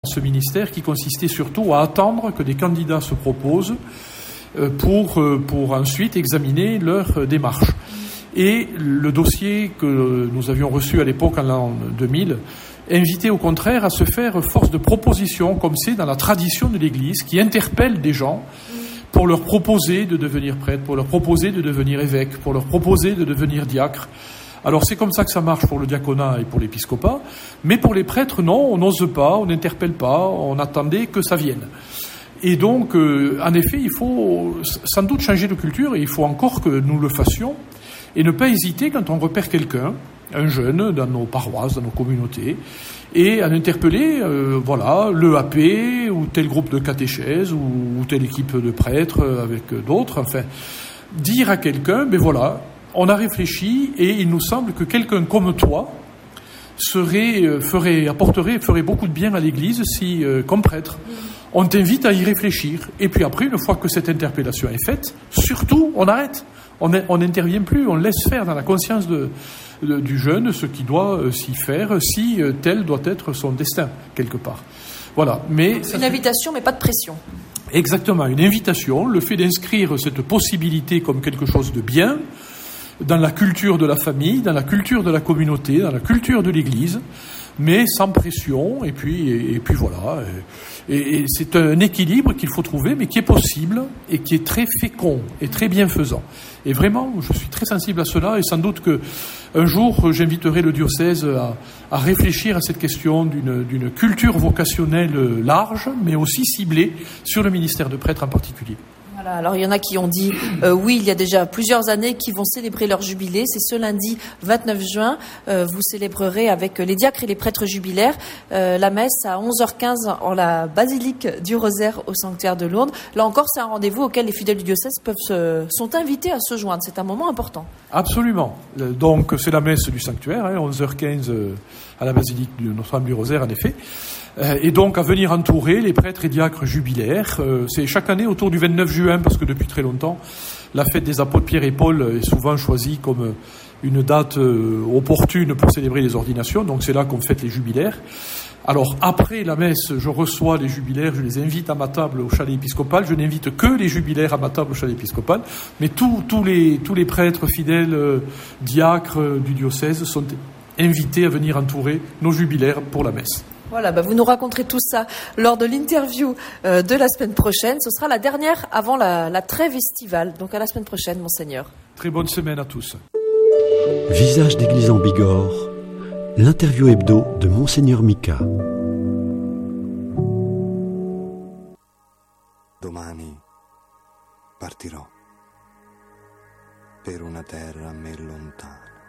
ce ministère qui consistait surtout à attendre que des candidats se proposent pour ensuite examiner leur démarche. Et le dossier que nous avions reçu à l'époque, en l'an 2000, invitait au contraire à se faire force de proposition, comme c'est dans la tradition de l'Église, qui interpelle des gens pour leur proposer de devenir prêtre, pour leur proposer de devenir évêque, pour leur proposer de devenir diacre. Alors c'est comme ça que ça marche pour le diaconat et pour l'épiscopat, mais pour les prêtres, non, on n'ose pas, on n'interpelle pas, on attendait que ça vienne. Et donc, en effet, il faut sans doute changer de culture, et il faut encore que nous le fassions, et ne pas hésiter quand on repère quelqu'un, un jeune, dans nos paroisses, dans nos communautés, et à interpeller l'EAP, ou tel groupe de catéchèse, ou telle équipe de prêtres avec d'autres, enfin, dire à quelqu'un, on a réfléchi, et il nous semble que quelqu'un comme toi ferait beaucoup de bien à l'Église si, comme prêtre, on t'invite à y réfléchir. Et puis après, une fois que cette interpellation est faite, surtout, on arrête. On n'intervient plus, on laisse faire dans la conscience du jeune ce qu'il doit s'y faire, si tel doit être son destin, quelque part. Voilà. Mais une invitation, mais pas de pression. Exactement, une invitation, le fait d'inscrire cette possibilité comme quelque chose de bien, dans la culture de la famille, dans la culture de la communauté, dans la culture de l'Église, mais sans pression, et puis voilà. Et c'est un équilibre qu'il faut trouver, mais qui est possible, et qui est très fécond, et très bienfaisant. Et vraiment, je suis très sensible à cela, et sans doute qu'un jour, j'inviterai le diocèse à réfléchir à cette question d'une culture vocationnelle large, mais aussi ciblée sur le ministère de prêtre en particulier. Voilà, alors il y en a qui ont dit oui, il y a déjà plusieurs années qui vont célébrer leur jubilé. C'est ce lundi 29 juin. Vous célébrerez avec les diacres et les prêtres jubilaires la messe à 11h15 en la basilique du Rosaire au sanctuaire de Lourdes. Là encore, c'est un rendez-vous auquel les fidèles du diocèse sont invités à se joindre. C'est un moment important. Absolument. Donc c'est la messe du sanctuaire, 11h15 à la basilique de Notre-Dame du Rosaire, en effet. Et donc à venir entourer les prêtres et diacres jubilaires. C'est chaque année autour du 29 juin, parce que depuis très longtemps, la fête des apôtres Pierre et Paul est souvent choisie comme une date opportune pour célébrer les ordinations. Donc c'est là qu'on fête les jubilaires. Alors après la messe, je reçois les jubilaires, je les invite à ma table au chalet épiscopal. Je n'invite que les jubilaires à ma table au chalet épiscopal, mais tous les prêtres fidèles, diacres du diocèse sont invités à venir entourer nos jubilaires pour la messe. Voilà, vous nous raconterez tout ça lors de l'interview de la semaine prochaine. Ce sera la dernière avant la trêve estivale. Donc à la semaine prochaine, Monseigneur. Très bonne semaine à tous. Visage d'église en Bigorre, l'interview hebdo de Monseigneur Micca. Domani partirò per una terra a me lontana.